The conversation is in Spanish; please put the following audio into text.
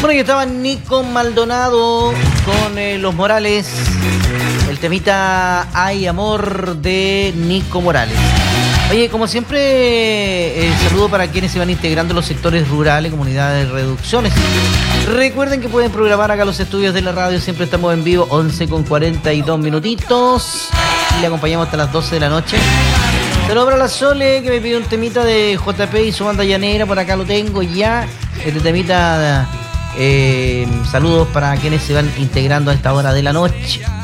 Bueno, y estaba Nico Maldonado con Los Morales, el temita Hay Amor de Nico Morales. Oye, como siempre, saludo para quienes se van integrando en los sectores rurales, comunidades de reducciones. Recuerden que pueden programar acá los estudios de la radio, siempre estamos en vivo, 11:42 minutitos. Y le acompañamos hasta las 12 de la noche. Saludos para la Sole, que me pidió un temita de JP y su banda llanera, por acá lo tengo ya. Este temita, saludos para quienes se van integrando a esta hora de la noche.